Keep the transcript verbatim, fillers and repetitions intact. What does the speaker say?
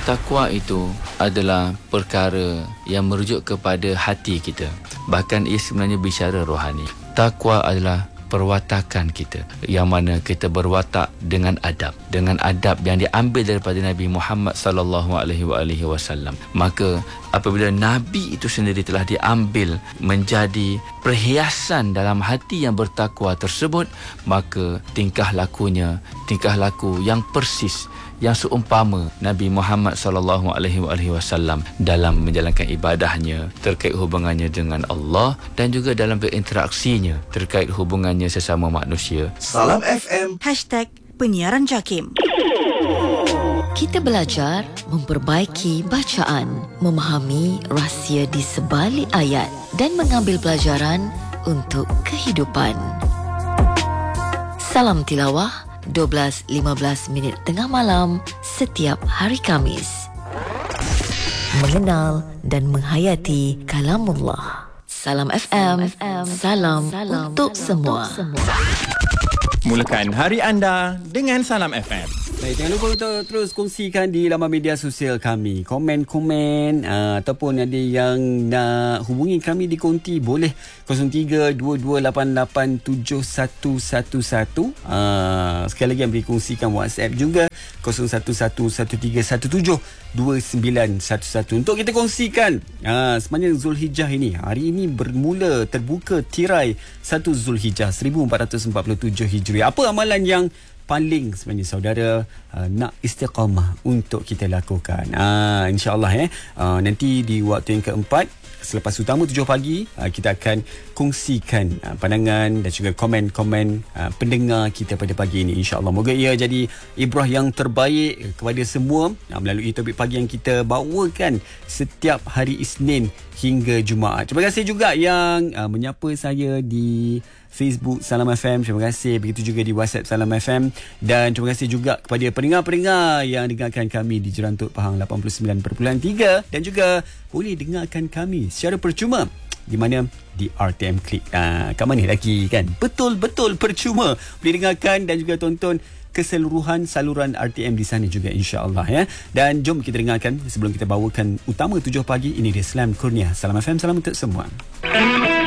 Takwa itu adalah perkara yang merujuk kepada hati kita. Bahkan ia sebenarnya bicara rohani. Takwa adalah perwatakan kita, yang mana kita berwatak dengan adab, dengan adab yang diambil daripada Nabi Muhammad sallallahu alaihi wasallam. Maka apabila Nabi itu sendiri telah diambil menjadi perhiasan dalam hati yang bertakwa tersebut, maka tingkah lakunya, tingkah laku yang persis, yang seumpama Nabi Muhammad sallallahu alaihi wasallam dalam menjalankan ibadahnya, terkait hubungannya dengan Allah, dan juga dalam berinteraksinya terkait hubungannya sesama manusia. Salam F M Hashtag Penyiaran Jakim. Kita belajar memperbaiki bacaan, memahami rahsia di sebalik ayat dan mengambil pelajaran untuk kehidupan. Salam tilawah dua belas lima belas minit tengah malam setiap hari Khamis. Mengenal dan menghayati kalamullah. Salam F M, salam, salam untuk semua. Mulakan hari anda dengan Salam F M. Baik, jangan lupa untuk terus kongsikan di laman media sosial kami. Komen-komen uh, ataupun ada yang nak hubungi kami di konti, boleh kosong tiga dua dua lapan lapan tujuh satu satu satu. Uh, sekali lagi beri kongsikan WhatsApp juga kosong satu satu satu tiga satu tujuh dua sembilan satu satu untuk kita kongsikan uh, sepanjang Zulhijjah ini. Hari ini bermula terbuka tirai satu Zulhijjah seribu empat ratus empat puluh tujuh Hijriah. Apa amalan yang paling sebenarnya saudara uh, nak istiqamah untuk kita lakukan? Uh, InsyaAllah eh, uh, nanti di waktu yang keempat selepas utama tujuh pagi, uh, kita akan kongsikan uh, pandangan dan juga komen-komen uh, pendengar kita pada pagi ini. InsyaAllah moga ia jadi ibrah yang terbaik kepada semua uh, melalui topik pagi yang kita bawakan setiap hari Isnin hingga Jumaat. Terima kasih juga yang uh, menyapa saya di Facebook Salam F M. Terima kasih. Begitu juga di WhatsApp Salam F M. Dan terima kasih juga kepada pendengar-pendengar yang dengarkan kami di Jerantuk Pahang lapan puluh sembilan perpuluhan tiga dan juga boleh dengarkan kami secara percuma di mana di R T M Click. Ah, kat mana lagi kan? Betul-betul percuma. Boleh dengarkan dan juga tonton keseluruhan saluran R T M di sana juga, insya-Allah ya. Dan jom kita dengarkan sebelum kita bawakan utama tujuh pagi. Ini dia Islam Kurnia. Salam F M, salam untuk semua.